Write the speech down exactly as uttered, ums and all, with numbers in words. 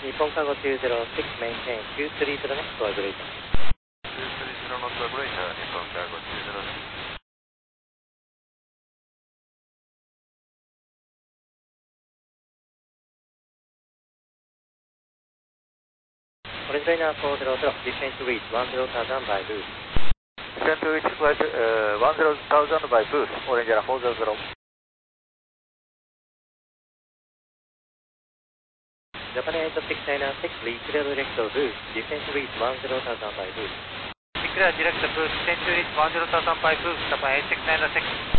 日本カゴにひゃくろく、maintain きゅうさんゼロ next vibration。 きゅうさんゼロ ノットブレーション、日本カゴにひゃくろく。 Orange Liner four zero zero, descend to reach one zero thousand by boost. Descend to reach flight uh, one zero thousand by boost, Orange Liner four zero zero. Japan eight six nine six, declare direct boost, descend to reach one zero thousand by boost. Declare direct boost, descend to reach one zero thousand by boost, Japan eight six nine six.